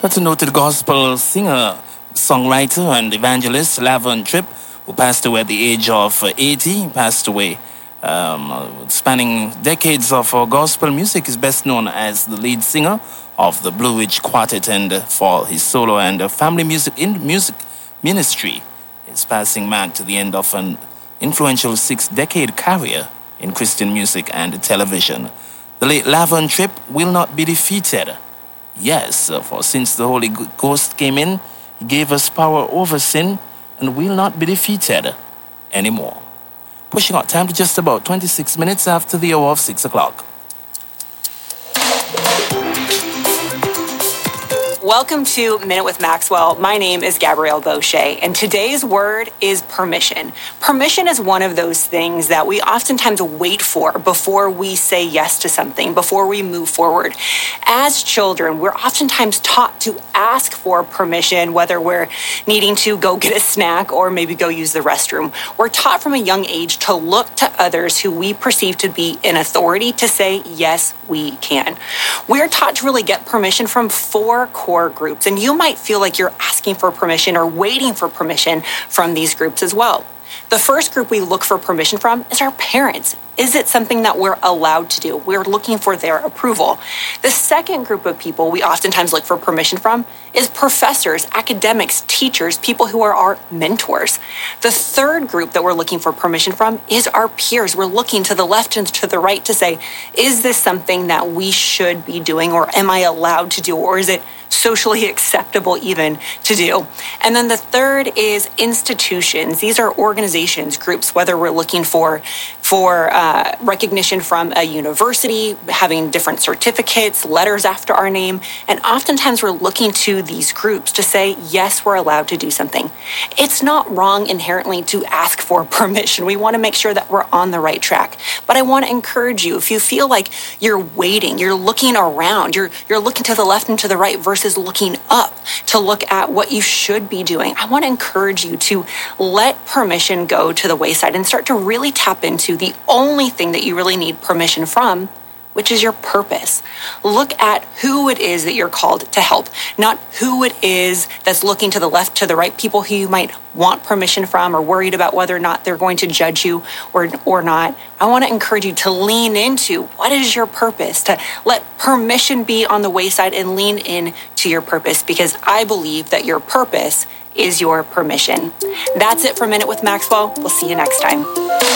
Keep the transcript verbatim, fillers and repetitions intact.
That's a noted gospel singer, songwriter, and evangelist, Lavon Tripp, who passed away at the age of eighty. Passed away um, spanning decades of uh, gospel music. Is best known as the lead singer of the Blue Ridge Quartet, and uh, for his solo and uh, family music in music ministry. His passing marked the end of an influential six-decade career in Christian music and television. The late Lavon Tripp will not be defeated. Yes, for since the Holy Ghost came in, he gave us power over sin and will not be defeated anymore. Pushing out time to just about twenty-six minutes after the hour of six o'clock. Welcome to Minute with Maxwell. My name is Gabrielle Boucher, and today's word is permission. Permission is one of those things that we oftentimes wait for before we say yes to something, before we move forward. As children, we're oftentimes taught to ask for permission, whether we're needing to go get a snack or maybe go use the restroom. We're taught from a young age to look to others who we perceive to be in authority to say, yes, we can. We're taught to really get permission from four core groups, and you might feel like you're asking for permission or waiting for permission from these groups as well. The first group we look for permission from is our parents. Is it something that we're allowed to do? We're looking for their approval. The second group of people we oftentimes look for permission from is professors, academics, teachers, people who are our mentors. The third group that we're looking for permission from is our peers. We're looking to the left and to the right to say, is this something that we should be doing, or am I allowed to do, or is it socially acceptable even to do? And then the third is institutions. These are organizations, groups, whether we're looking for, for uh, recognition from a university, having different certificates, letters after our name. And oftentimes we're looking to these groups to say, yes, we're allowed to do something. It's not wrong inherently to ask for permission. We want to make sure that we're on the right track. But I want to encourage you, if you feel like you're waiting, you're looking around, you're, you're looking to the left and to the right versus looking up to look at what you should be doing, I want to encourage you to let permission go to the wayside and start to really tap into the only thing that you really need permission from, which is your purpose. Look at who it is that you're called to help, not who it is that's looking to the left, to the right, people who you might want permission from or worried about whether or not they're going to judge you or, or not. I want to encourage you to lean into what is your purpose, to let permission be on the wayside and lean in to your purpose, because I believe that your purpose is your permission. That's it for Minute with Maxwell. We'll see you next time.